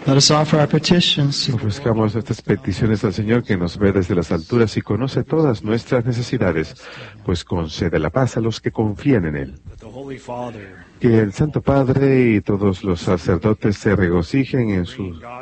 Let us offer our petitions. Ofrezcamos estas peticiones al Señor, que nos ve desde las alturas y conoce todas nuestras necesidades, pues concede la paz a los que confían en Él. Que el Santo Padre y todos los sacerdotes se regocijen en su